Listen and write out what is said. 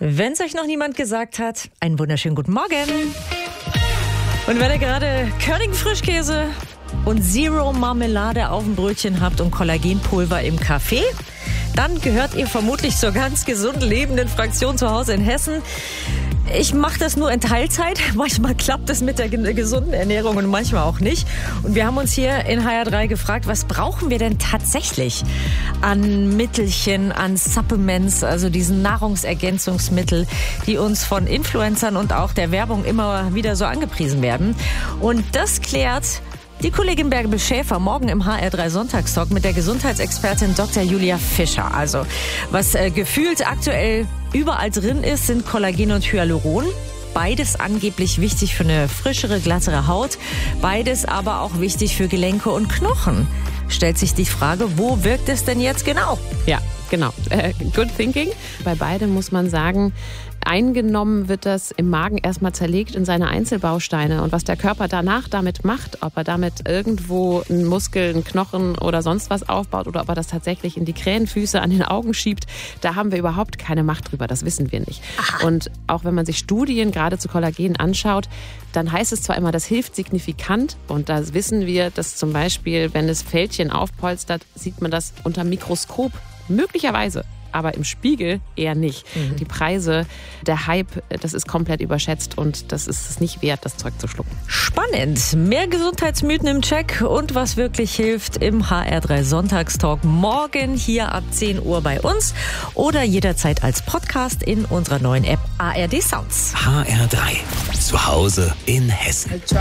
Wenn es euch noch niemand gesagt hat, einen wunderschönen guten Morgen. Und wenn ihr gerade Körnigen Frischkäse und Zero Marmelade auf dem Brötchen habt und Kollagenpulver im Kaffee, dann gehört ihr vermutlich zur ganz gesund lebenden Fraktion zu Hause in Hessen. Ich mache das nur in Teilzeit. Manchmal klappt es mit der gesunden Ernährung und manchmal auch nicht. Und wir haben uns hier in HR3 gefragt, was brauchen wir denn tatsächlich an Mittelchen, an Supplements, also diesen Nahrungsergänzungsmittel, die uns von Influencern und auch der Werbung immer wieder so angepriesen werden. Und das klärt die Kollegin Bärbel Schäfer morgen im HR3 Sonntagstalk mit der Gesundheitsexpertin Dr. Julia Fischer. Also was gefühlt aktuell überall drin ist, sind Kollagen und Hyaluron. Beides angeblich wichtig für eine frischere, glattere Haut. Beides aber auch wichtig für Gelenke und Knochen. Stellt sich die Frage, wo wirkt es denn jetzt genau? Ja, genau. Good thinking. Bei beidem muss man sagen, eingenommen wird das im Magen erstmal zerlegt in seine Einzelbausteine. Und was der Körper danach damit macht, ob er damit irgendwo einen Muskel, einen Knochen oder sonst was aufbaut oder ob er das tatsächlich in die Krähenfüße an den Augen schiebt, da haben wir überhaupt keine Macht drüber. Das wissen wir nicht. Aha. Und auch wenn man sich Studien gerade zu Kollagen anschaut, dann heißt es zwar immer, das hilft signifikant. Und da wissen wir, dass zum Beispiel, wenn es Fältchen aufpolstert, sieht man das unter Mikroskop möglicherweise. Aber im Spiegel eher nicht. Die Preise, der Hype, das ist komplett überschätzt und das ist es nicht wert, das Zeug zu schlucken. Spannend. Mehr Gesundheitsmythen im Check und was wirklich hilft im HR3 Sonntagstalk morgen hier ab 10 Uhr bei uns oder jederzeit als Podcast in unserer neuen App ARD Sounds. HR3. Zu Hause in Hessen.